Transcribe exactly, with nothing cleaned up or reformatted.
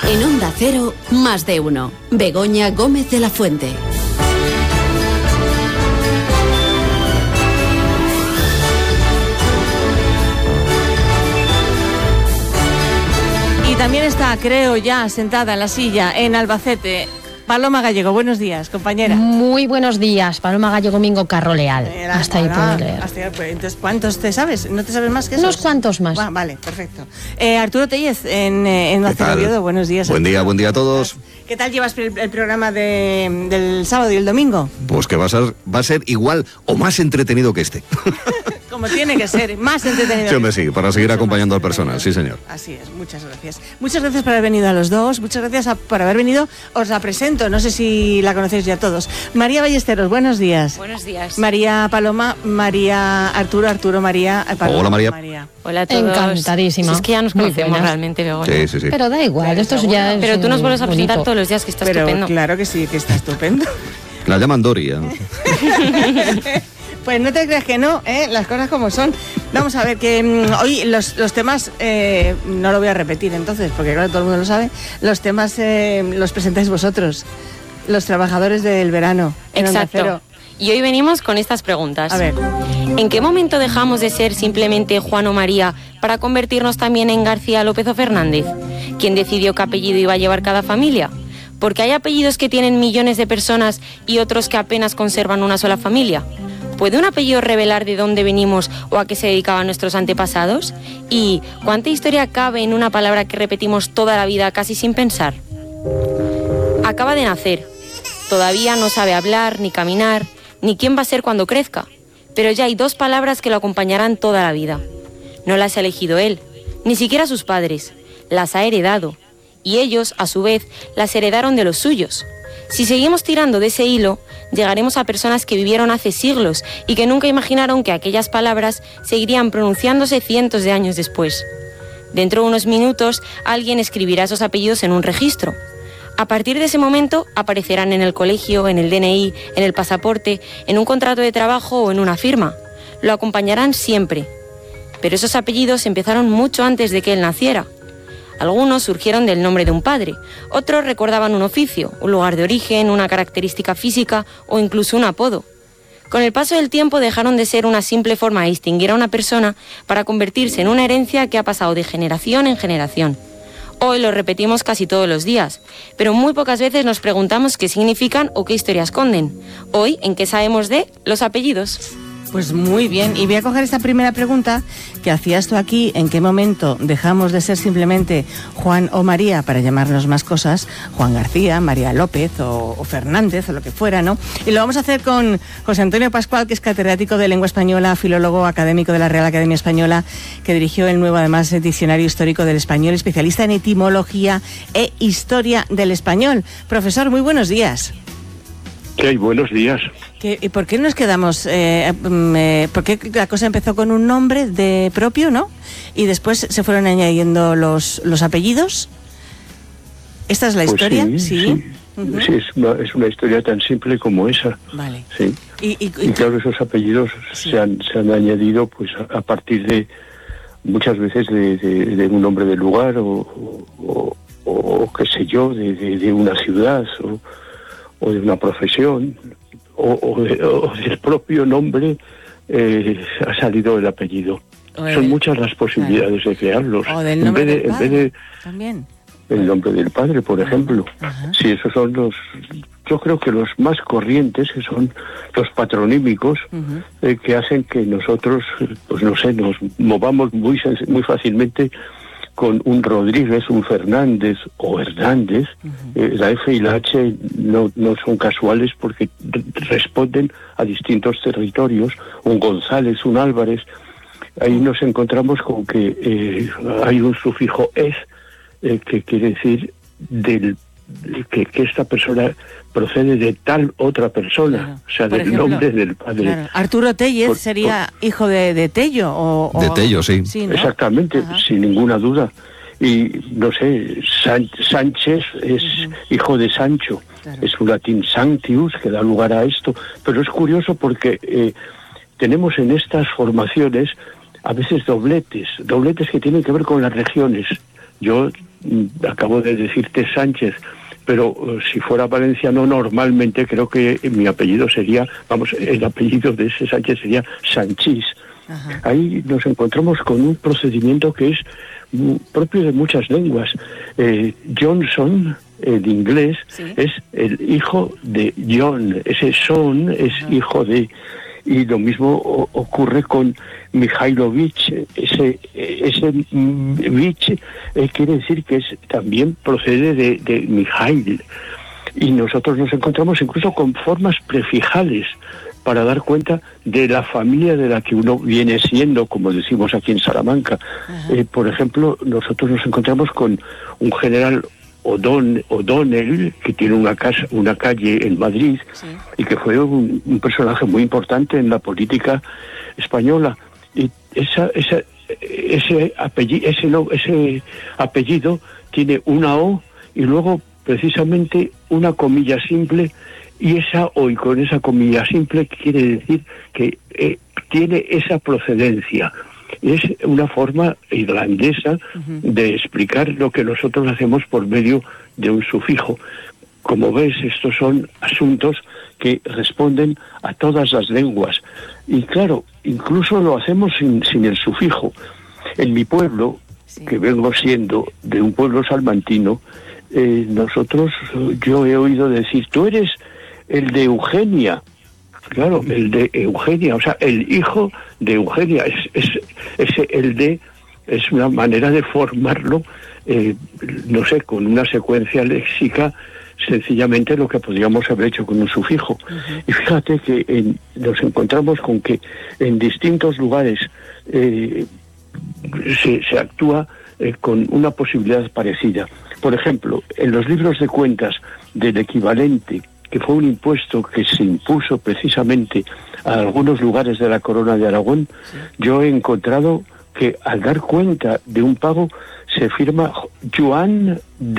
En Onda Cero, Más de Uno. Begoña Gómez de la Fuente. Y también está, creo ya, sentada en la silla en Albacete, Paloma Gallego. Buenos días, compañera. Muy buenos días, Paloma Gallego Mingo Carro Leal. Era, hasta ahí puedo leer. Hasta ahí, pues, entonces, ¿cuántos te sabes? ¿No te sabes más que eso? Unos cuantos más. Ah, vale, perfecto. Eh, Arturo Tellez, en, eh, en Onda Oviedo. Buenos días. Buen Arturo. día, buen día a todos. ¿Qué tal llevas el, el programa de, del sábado y el domingo? Pues que va a ser, va a ser igual o más entretenido que este. Como tiene que ser, más entretenido. Sí, hombre, sí, para seguir Mucho acompañando al más personal, entretenido. sí, señor. Así es, muchas gracias. Muchas gracias por haber venido a los dos, muchas gracias a, por haber venido. Os la presento, no sé si la conocéis ya todos. María Ballesteros, buenos días. Buenos días. María Paloma, María Arturo, Arturo María, Paloma. Hola, María. María. Hola a todos. Encantadísima. Si es que ya nos Muy conocemos buenas. realmente, Begoña. Sí, sí, sí. Pero da igual, esto es ya es Pero tú nos vuelves a presentar bonito. todos los días, que está Pero estupendo. claro que sí, que está estupendo. La llaman Doria. Pues no te creas que no, ¿eh? Las cosas como son. Vamos a ver, que mmm, hoy los, los temas, eh, no lo voy a repetir entonces, porque claro, todo el mundo lo sabe, los temas eh, los presentáis vosotros, los trabajadores del verano. en Onda Cero. Exacto. Y hoy venimos con estas preguntas. A ver. ¿En qué momento dejamos de ser simplemente Juan o María para convertirnos también en García López o Fernández? ¿Quién decidió qué apellido iba a llevar cada familia? Porque hay apellidos que tienen millones de personas y otros que apenas conservan una sola familia. ¿Puede un apellido revelar de dónde venimos o a qué se dedicaban nuestros antepasados? ¿Y cuánta historia cabe en una palabra que repetimos toda la vida casi sin pensar? Acaba de nacer. Todavía no sabe hablar, ni caminar, ni quién va a ser cuando crezca. Pero ya hay dos palabras que lo acompañarán toda la vida. No las ha elegido él, ni siquiera sus padres. Las ha heredado. Y ellos, a su vez, las heredaron de los suyos. Si seguimos tirando de ese hilo, llegaremos a personas que vivieron hace siglos y que nunca imaginaron que aquellas palabras seguirían pronunciándose cientos de años después. Dentro de unos minutos, alguien escribirá esos apellidos en un registro. A partir de ese momento, aparecerán en el colegio, en el D N I, en el pasaporte, en un contrato de trabajo o en una firma. Lo acompañarán siempre. Pero esos apellidos empezaron mucho antes de que él naciera. Algunos surgieron del nombre de un padre, otros recordaban un oficio, un lugar de origen, una característica física o incluso un apodo. Con el paso del tiempo dejaron de ser una simple forma de distinguir a una persona para convertirse en una herencia que ha pasado de generación en generación. Hoy lo repetimos casi todos los días, pero muy pocas veces nos preguntamos qué significan o qué historia esconden. Hoy, ¿en qué sabemos de los apellidos? Pues muy bien, y voy a coger esta primera pregunta que hacías tú aquí, ¿en qué momento dejamos de ser simplemente Juan o María para llamarnos más cosas? Juan García, María López o, o Fernández o lo que fuera, ¿no? Y lo vamos a hacer con José Antonio Pascual, que es catedrático de Lengua Española, filólogo académico de la Real Academia Española, que dirigió el nuevo, además, Diccionario Histórico del Español, especialista en etimología e historia del español. Profesor, muy buenos días. ¿Qué hay? Buenos días. ¿Qué, ¿Y por qué nos quedamos? Eh, eh, ¿Por qué la cosa empezó con un nombre de propio, no? Y después se fueron añadiendo los, los apellidos. ¿Esta es la Pues historia? Sí, sí. Sí. Uh-huh. Sí, es, una, es una historia tan simple como esa. Vale. Sí. Y, y, y, y claro, esos apellidos sí. se, han, se han añadido pues a, a partir de, muchas veces, de, de, de un nombre de lugar o, o, o, o qué sé yo, de, de, de una ciudad o... o de una profesión, o, o, de, o del propio nombre eh, ha salido el apellido. De, Son muchas las posibilidades claro. de crearlos. O del nombre en vez de, del padre, en vez de, también. El nombre del padre, por ejemplo. Ajá. Sí, esos son los... Yo creo que los más corrientes, que son los patronímicos, uh-huh. eh, que hacen que nosotros, pues no sé, nos movamos muy, muy fácilmente con un Rodríguez, un Fernández o Hernández. Uh-huh. eh, la F y la H no, no son casuales porque r- responden a distintos territorios. Un González, un Álvarez. Ahí nos encontramos con que eh, hay un sufijo "ez", eh, que quiere decir del que, que esta persona procede de tal otra persona, claro. O sea, por del ejemplo, nombre del padre. Claro. Arturo Tellez por, sería por, hijo de, de Tello. O, o... De Tello, sí. sí, ¿no? Exactamente, ajá. Sin ninguna duda. Y, no sé, San, Sánchez es uh-huh. hijo de Sancho. Claro. Es un latín sanctius que da lugar a esto. Pero es curioso porque eh, tenemos en estas formaciones a veces dobletes, dobletes que tienen que ver con las regiones. Yo acabo de decirte Sánchez, pero uh, si fuera valenciano normalmente creo que mi apellido sería, vamos, el apellido de ese Sánchez sería Sanchís. Ajá. Ahí nos encontramos con un procedimiento que es mm, propio de muchas lenguas. Eh, Johnson, el inglés, ¿sí? Es el hijo de John, ese son es Ajá. hijo de... Y lo mismo o, ocurre con Mikhailovich, ese ese Vich eh, quiere decir que es también procede de, de Mikhail. Y nosotros nos encontramos incluso con formas prefijales para dar cuenta de la familia de la que uno viene siendo, como decimos aquí en Salamanca. Eh, por ejemplo, nosotros nos encontramos con un general O'Don, O'Donnell, que tiene una casa, una calle en Madrid, sí. y que fue un, un personaje muy importante en la política española. Y esa, esa, ese apellido, ese, no, ese apellido tiene una O y luego precisamente una comilla simple, y esa O y con esa comilla simple quiere decir que eh, tiene esa procedencia. Es una forma irlandesa uh-huh. de explicar lo que nosotros hacemos por medio de un sufijo. Como ves, estos son asuntos que responden a todas las lenguas. Y claro, incluso lo hacemos sin, sin el sufijo. En mi pueblo, sí. que vengo siendo de un pueblo salmantino, eh, nosotros, yo he oído decir, tú eres el de Eugenia. Claro, el de Eugenia, o sea, el hijo de Eugenia, es, es, ese el de es una manera de formarlo, eh, no sé, con una secuencia léxica, sencillamente lo que podríamos haber hecho con un sufijo. Uh-huh. Y fíjate que en, nos encontramos con que en distintos lugares eh, se, se actúa eh, con una posibilidad parecida. Por ejemplo, en los libros de cuentas del equivalente, que fue un impuesto que se impuso precisamente a algunos lugares de la Corona de Aragón, sí. yo he encontrado que al dar cuenta de un pago se firma Joan de